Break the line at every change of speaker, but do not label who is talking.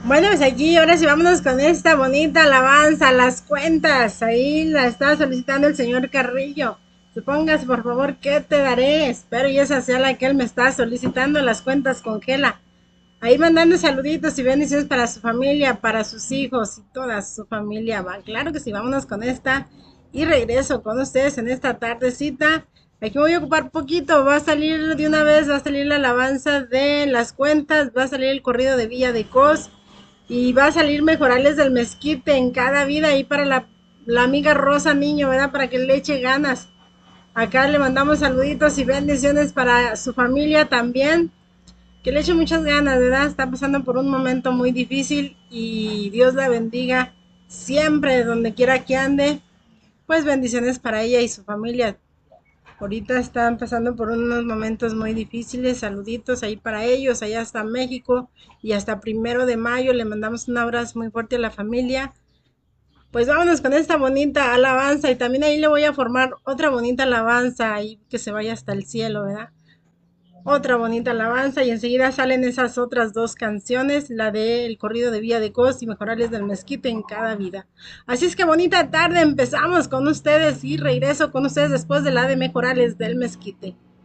Bueno, pues aquí, ahora sí vámonos con esta bonita alabanza, las cuentas. Ahí la está solicitando el señor Carrillo. Supóngase, por favor, que te daré. Espero y esa sea la que él me está solicitando. Las cuentas congela. Ahí mandando saluditos y bendiciones para su familia, para sus hijos y toda su familia. Va, claro que sí, vámonos con esta. Y regreso con ustedes en esta tardecita. Aquí voy a ocupar poquito. Va a salir de una vez, va a salir la alabanza de las cuentas, va a salir el corrido de Villa de Cos y va a salir Mejorales del Mezquite en cada vida ahí para la amiga Rosa Niño, ¿verdad? Para que le eche ganas. Acá le mandamos saluditos y bendiciones para su familia también. Que le eche muchas ganas, ¿verdad? Está pasando por un momento muy difícil y Dios la bendiga siempre, donde quiera que ande. Pues bendiciones para ella y su familia. Ahorita están pasando por unos momentos muy difíciles. Saluditos ahí para ellos, allá hasta México y hasta 1 de mayo. Le mandamos un abrazo muy fuerte a la familia. Pues vámonos con esta bonita alabanza y también ahí le voy a formar otra bonita alabanza ahí que se vaya hasta el cielo, ¿verdad? Otra bonita alabanza y enseguida salen esas otras dos canciones, la de El corrido de Vía de Cos y Mejorales del Mezquite en cada vida. Así es que bonita tarde, empezamos con ustedes y regreso con ustedes después de la de Mejorales del Mezquite.